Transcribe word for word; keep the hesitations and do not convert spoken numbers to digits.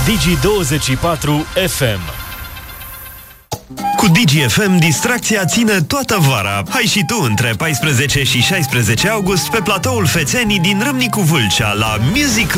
Digi douăzeci și patru F M. Cu Digi F M, distracția ține toată vara. Hai și tu între paisprezece și șaisprezece august pe platoul Fețenii din Râmnicu Vâlcea la Music